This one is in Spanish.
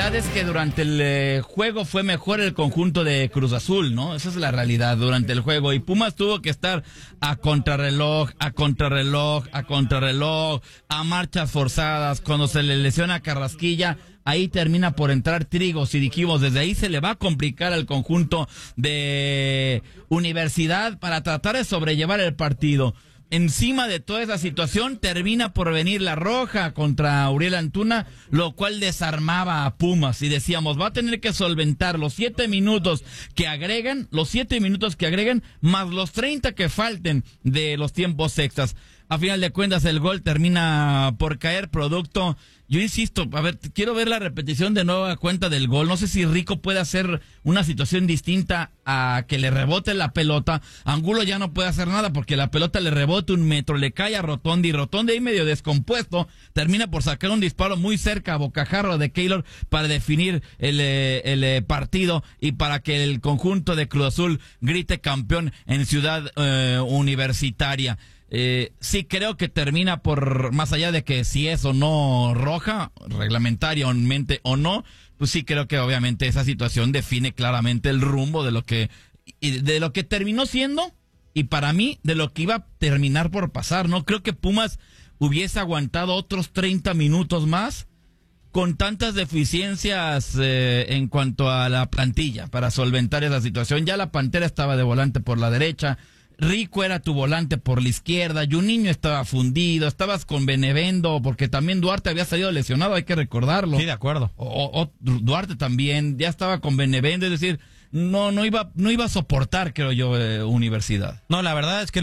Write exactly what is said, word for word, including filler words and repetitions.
realidad es que durante el eh, juego fue mejor el conjunto de Cruz Azul, ¿no? Esa es la realidad durante el juego. Y Pumas tuvo que estar a contrarreloj, a contrarreloj, a contrarreloj, a marchas forzadas. Cuando se le lesiona a Carrasquilla, ahí termina por entrar Trigos y dijimos, desde ahí se le va a complicar al conjunto de Universidad para tratar de sobrellevar el partido. Encima de toda esa situación termina por venir la roja contra Uriel Antuna, lo cual desarmaba a Pumas y decíamos, va a tener que solventar los siete minutos que agregan, los siete minutos que agregan, más los treinta que falten de los tiempos extras. A final de cuentas el gol termina por caer producto, yo insisto, a ver, quiero ver la repetición de nueva cuenta del gol. No sé si Rico puede hacer una situación distinta a que le rebote la pelota. Angulo ya no puede hacer nada porque la pelota le rebote un metro, le cae a Rotondi y Rotondi ahí medio descompuesto termina por sacar un disparo muy cerca a bocajarro de Keylor para definir el, el, el partido y para que el conjunto de Cruz Azul grite campeón en Ciudad eh, Universitaria. Eh, sí creo que termina por, más allá de que si es o no roja, reglamentariamente o no, pues sí creo que obviamente esa situación define claramente el rumbo de lo que, de lo que terminó siendo y para mí de lo que iba a terminar por pasar, ¿no? Creo que Pumas hubiese aguantado otros treinta minutos más con tantas deficiencias eh, en cuanto a la plantilla para solventar esa situación. Ya la Pantera estaba de volante por la derecha, Rico era tu volante por la izquierda, Juninho estaba fundido, estabas con Benevendo, porque también Duarte había salido lesionado, hay que recordarlo. Sí, de acuerdo. O, o Duarte también, ya estaba con Benevendo, es decir, no, no iba, no iba a soportar, creo yo, eh, Universidad. No, la verdad es que